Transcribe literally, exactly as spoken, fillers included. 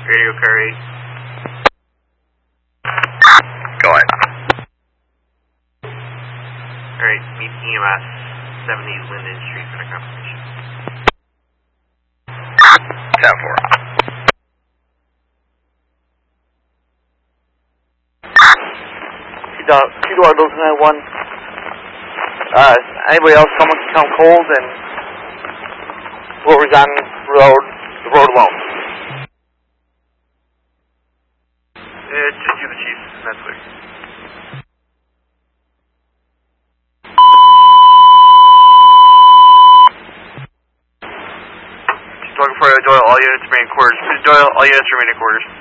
Radio Car eight. Go ahead. Alright, meet E M S, seventy Linden Street for the confirmation. ten four. Two Door nine one. Uh, anybody else, someone can come cold and we'll resign the road, the road alone. It's just you, the chief. That's clear. Chief, looking for Doyle, all units remaining quarters. Please, Doyle, all units remaining quarters.